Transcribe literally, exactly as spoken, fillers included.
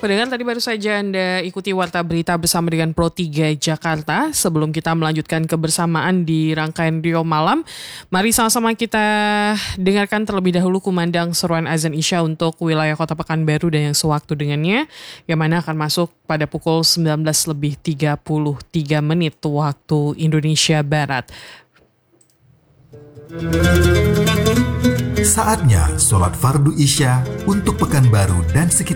Pendengar, tadi baru saja Anda ikuti Warta Berita bersama dengan Pro tiga Jakarta. Sebelum kita melanjutkan kebersamaan di rangkaian Rio Malam, mari sama-sama kita dengarkan terlebih dahulu kumandang seruan azan Isya untuk wilayah Kota Pekanbaru dan yang sewaktu dengannya, yang mana akan masuk pada pukul sembilan belas lebih tiga puluh tiga menit waktu Indonesia Barat. Saatnya sholat fardu Isya untuk Pekanbaru dan sekitar